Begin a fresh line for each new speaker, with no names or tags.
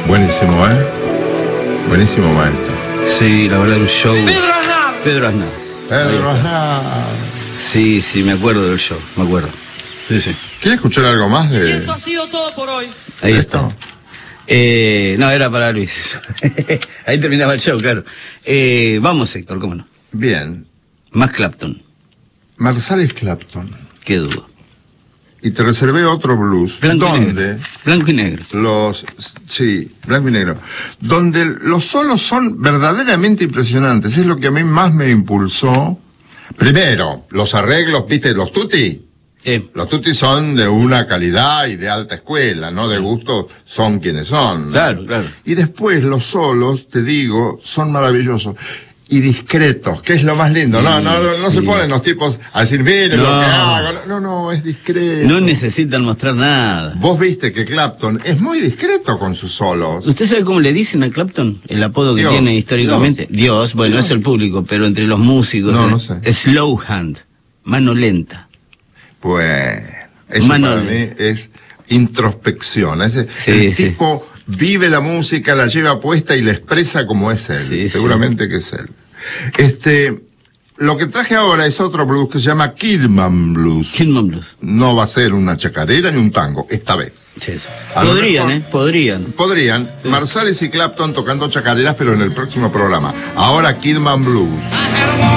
Buenísimo, ¿eh? Buenísimo, maestro.
Sí, la verdad, un show. Pedro Aznar.
Pedro Aznar.
Sí, me acuerdo del show, me acuerdo. Sí.
¿Quiere escuchar algo más de...?
Esto ha sido todo por hoy.
Ahí
¿De
está.
esto?
No, era para Luis. Ahí terminaba el show, claro. Vamos, Héctor, cómo no.
Bien.
Más Clapton,
Marsalis Clapton.
qué duda.
Y te reservé otro blues.
Blanco y
¿Dónde?
negro. Blanco y negro.
Sí, blanco y negro. Donde los solos son verdaderamente impresionantes. Es lo que a mí más me impulsó. Primero, los arreglos, ¿viste? Los tutti. Los tutti son de una calidad y de alta escuela, ¿no? De gusto son quienes son, ¿no?
Claro.
Y después los solos, te digo, son maravillosos. Y discretos, que es lo más lindo. No se ponen los tipos a decir, miren lo que hago. No, es discreto.
No necesitan mostrar nada.
Vos viste que Clapton es muy discreto con sus solos.
¿Usted sabe cómo le dicen a Clapton? El apodo que
Dios,
tiene históricamente. Dios, bueno,
Dios.
es el público, pero entre los músicos.
No sé.
Slow hand, mano lenta.
Pues, eso
Mano
para mí es introspección. El
Sí.
tipo vive la música, la lleva puesta y la expresa como es él.
Sí.
Seguramente que es él. Lo que traje ahora es otro blues que se llama Kidman Blues.
Kidman Blues.
No va a ser una chacarera ni un tango, esta vez.
Sí.
A lo
Podrían,
mejor-
Podrían.
Podrían.
Sí.
Marsalis y Clapton tocando chacareras, pero en el próximo programa. Ahora Kidman Blues.